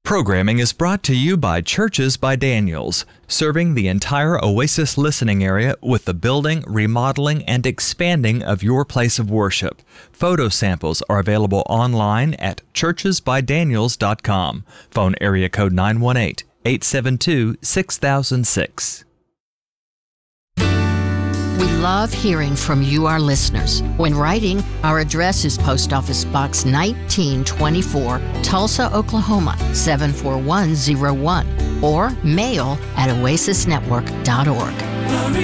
Programming is brought to you by Churches by Daniels, serving the entire Oasis listening area with the building, remodeling, and expanding of your place of worship. Photo samples are available online at churchesbydaniels.com. Phone area code 918-872-6006. We love hearing from you, our listeners. When writing, our address is Post Office Box 1924, Tulsa, Oklahoma 74101, or mail@oasisnetwork.org.